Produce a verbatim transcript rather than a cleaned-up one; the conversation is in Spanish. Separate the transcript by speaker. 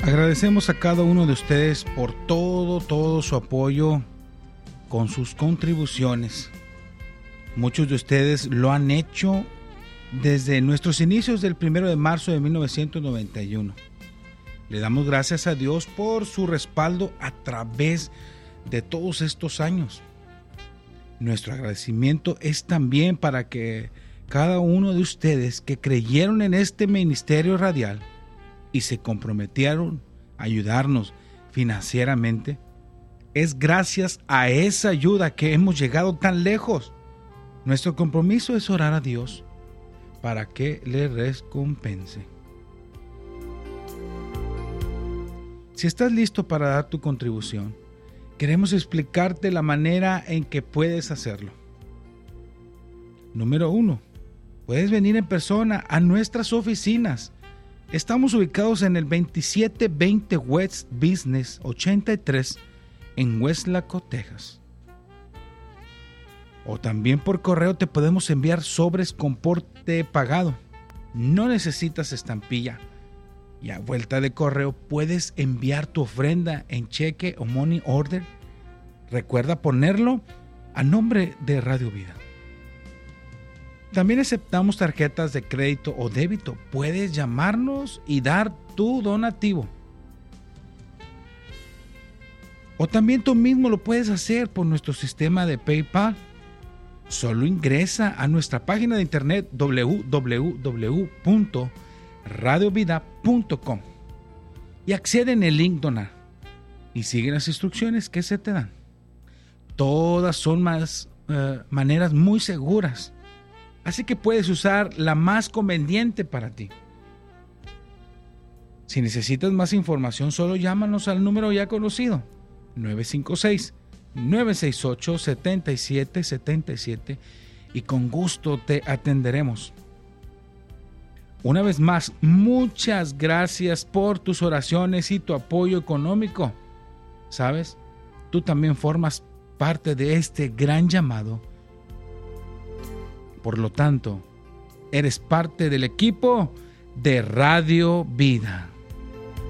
Speaker 1: Agradecemos a cada uno de ustedes por todo, todo su apoyo con sus contribuciones. Muchos de ustedes lo han hecho desde nuestros inicios del primero de marzo de mil novecientos noventa y uno. Le damos gracias a Dios por su respaldo a través de todos estos años. Nuestro agradecimiento es también para que cada uno de ustedes que creyeron en este ministerio radial y se comprometieron a ayudarnos financieramente. Es gracias a esa ayuda que hemos llegado tan lejos. Nuestro compromiso es orar a Dios para que le recompense. Si estás listo para dar tu contribución, queremos explicarte la manera en que puedes hacerlo. Número uno, puedes venir en persona a nuestras oficinas. Estamos ubicados en el veintisiete veinte West Business ochenta y tres en Westlaco, Texas. O también por correo te podemos enviar sobres con porte pagado. No necesitas estampilla. Y a vuelta de correo puedes enviar tu ofrenda en cheque o money order. Recuerda ponerlo a nombre de Radio Vida. También aceptamos tarjetas de crédito o débito. Puedes llamarnos y dar tu donativo. O también tú mismo lo puedes hacer por nuestro sistema de PayPal. Solo ingresa a nuestra página de internet doble u doble u doble u punto radio vida punto com y accede en el link donar y sigue las instrucciones que se te dan. Todas son más uh, maneras muy seguras, así que puedes usar la más conveniente para ti. Si necesitas más información, solo llámanos al número ya conocido, nueve cinco seis, nueve seis ocho, siete siete siete siete, y con gusto te atenderemos. Una vez más, muchas gracias por tus oraciones y tu apoyo económico. ¿Sabes? Tú también formas parte de este gran llamado. Por lo tanto, eres parte del equipo de Radio Vida.